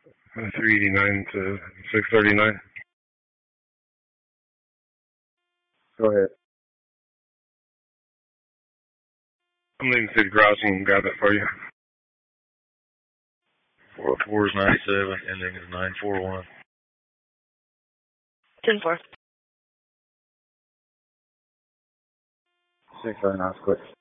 389 to 639. Go ahead. I'm leaving City Crossing and grab it for you. 404 is 97, ending is 941. 10-4. 6 right now, quick.